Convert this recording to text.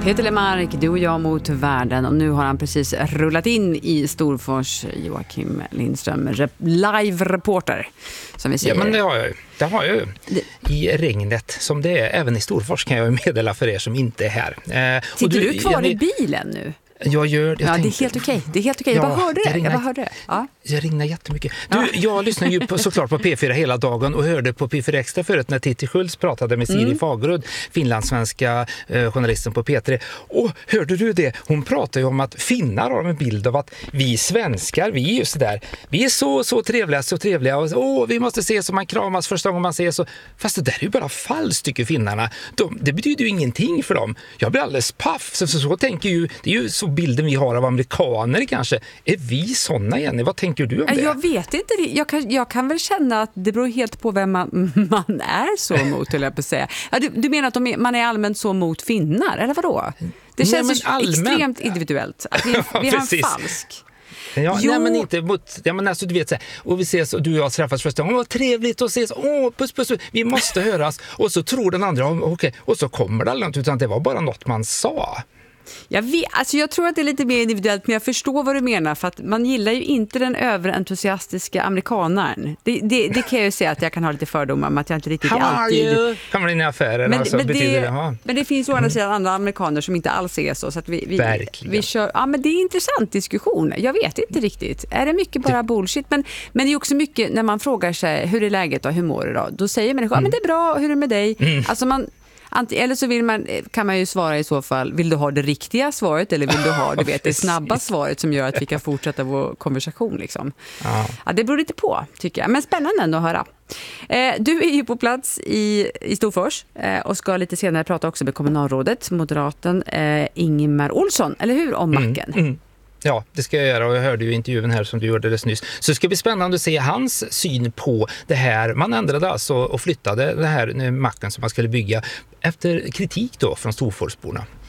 Peter Lemark, du och jag mot världen, och nu har han precis rullat in i Storfors. Joakim Lindström, live-reporter som vi säger. Ja, men det har jag ju. I regnet som det är, även i Storfors kan jag meddela för er som inte är här. Sitter du kvar i bilen nu? Jag gör det. Ja, det är helt okej. Det är helt okej. Jag bara hörde det. Ja. Jag ringde jättemycket. Jag lyssnade ju såklart på P4 hela dagen och hörde på P4 Extra förut när Titti Schultz pratade med Siri Fagerud, finlandssvenska journalisten på P3. Och hörde du det? Hon pratar ju om att finnar har en bild av att vi svenskar, vi är ju sådär, vi är så trevliga och vi måste ses som man kramas första gången man ses. Fast det där är ju bara falskt, tycker finnarna. Det betyder ju ingenting för dem. Jag blir alldeles paff. Så tänker ju, det är ju så bilden vi har av amerikaner kanske. Är vi såna igen? Vad tänker du om det? Jag vet inte. Jag kan väl känna att det beror helt på vem man är så mot, eller jag på säga. Ja, du menar att man är allmänt så mot finnar, eller vadå? Det känns extremt individuellt. Att vi har en falsk. Ja, nej, men inte mot, ja, men alltså, du vet så här, och vi ses och du och jag träffas första gången, vad trevligt att ses, puss, vi måste höras, och så tror den andra, okej, och så kommer det aldrig något, utan det var bara något man sa. Jag tror att det är lite mer individuellt, men jag förstår vad du menar, för att man gillar ju inte den överentusiastiska amerikanaren. Det kan jag ju säga att jag kan ha lite fördomar om, att jag inte riktigt alltid kommer in i affären, men det finns ju andra amerikaner som inte alls är så att vi kör. Ja, men det är en intressant diskussion. Jag vet inte riktigt. Är det mycket bara bullshit? Men det är också mycket när man frågar sig hur är läget och hur mår du då säger människor, men det är bra, hur är det med dig? Alltså eller så kan man ju svara i så fall, vill du ha det riktiga svaret eller vill du ha det snabba svaret som gör att vi kan fortsätta vår konversation liksom. Ja, det beror lite på, tycker jag. Men spännande ändå att höra. Du är ju på plats i Storfors och ska lite senare prata också med kommunalrådet, moderaten Ingemar Olsson, eller hur, om macken? Ja, det ska jag göra, och jag hörde ju intervjun här som du gjorde alldeles nyss. Så det ska bli spännande att se hans syn på det här. Man ändrade alltså och flyttade det här macken som man skulle bygga efter kritik då från Storforsborna.